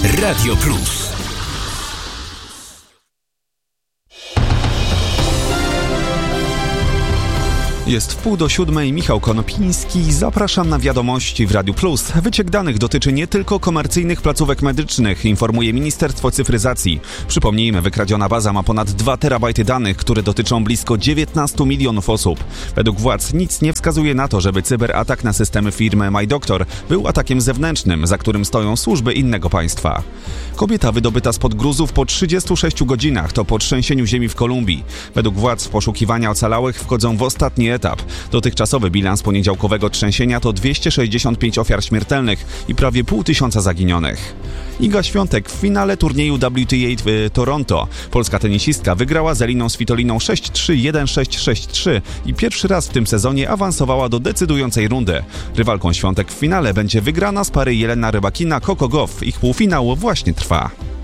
Radio Plus. Jest 6:30, Michał Konopiński. Zapraszam na wiadomości w Radiu Plus. Wyciek danych dotyczy nie tylko komercyjnych placówek medycznych, informuje Ministerstwo Cyfryzacji. Przypomnijmy, wykradziona baza ma ponad 2 terabajty danych, które dotyczą blisko 19 milionów osób. Według władz nic nie wskazuje na to, żeby cyberatak na systemy firmy MyDoctor był atakiem zewnętrznym, za którym stoją służby innego państwa. Kobieta wydobyta spod gruzów po 36 godzinach to po trzęsieniu ziemi w Kolumbii. Według władz poszukiwania ocalałych wchodzą w ostatni etap. Dotychczasowy bilans poniedziałkowego trzęsienia to 265 ofiar śmiertelnych i prawie 500 zaginionych. Iga Świątek w finale turnieju WTA w Toronto. Polska tenisistka wygrała z Eliną Svitoliną 6-3, 1-6, 6-3 i pierwszy raz w tym sezonie awansowała do decydującej rundy. Rywalką Świątek w finale będzie wygrana z pary Jelena Rybakina-Coco Gauff. Ich półfinał właśnie trwa.